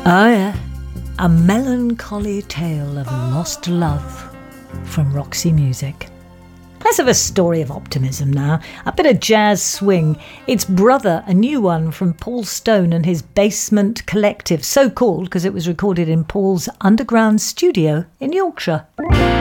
Oh yeah, a melancholy tale of lost love from Roxy Music. Let's have a story of optimism now. A bit of jazz swing. It's Brother, a new one from Paul Stone and his Basement Collective, so called because it was recorded in Paul's underground studio in Yorkshire.